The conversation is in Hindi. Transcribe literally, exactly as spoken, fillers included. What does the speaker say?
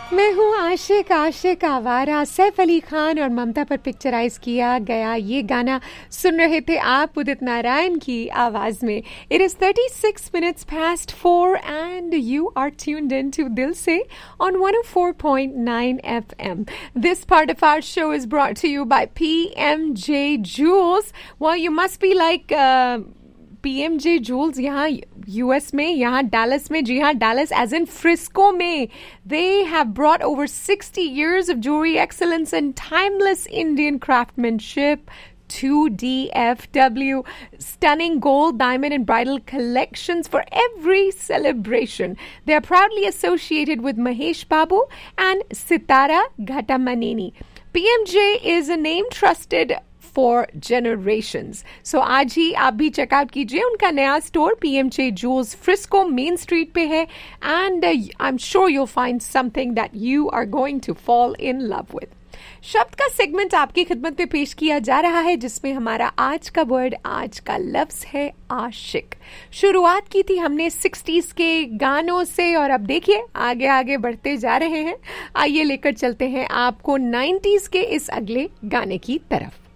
मैं हूँ आशिक आशिक आवारा। सैफ अली खान और ममता पर पिक्चराइज किया गया ये गाना सुन रहे थे आप उदित नारायण की आवाज में। It is thirty six minutes past four and you are tuned in to दिल से on one oh four point nine F M. This part of our show is brought to you by P M J Jewels. Well, you must be like uh, P M J Jewels यहाँ U S में, यहाँ Dallas में, जी हाँ Dallas as in Frisco में. They have brought over sixty years of jewelry excellence and timeless Indian craftsmanship to D F W. Stunning gold, diamond and bridal collections for every celebration. They are proudly associated with Mahesh Babu and Sitara Ghatamaneni. P M J is a name trusted for generations. So आज ही आप भी चेकआउट कीजिए उनका नया store P M J Jewels Frisco main street पे है and uh, I'm sure you'll find something that you are going to fall in love with. शब्द का सेगमेंट आपकी खिदमत में पेश किया जा रहा है जिसमें हमारा आज का वर्ड, आज का लफ्ज है आशिक। शुरुआत की थी हमने सिक्सटीज के गानों से और अब देखिए आगे आगे बढ़ते जा रहे हैं। आइए लेकर चलते हैं आपको नाइन्टीज के इस अगले गाने की तरफ।